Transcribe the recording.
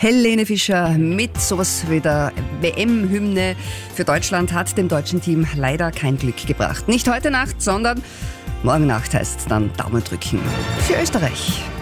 Helene Fischer mit sowas wie der WM-Hymne für Deutschland hat dem deutschen Team leider kein Glück gebracht. Nicht heute Nacht, sondern morgen Nacht heißt es dann Daumen drücken für Österreich.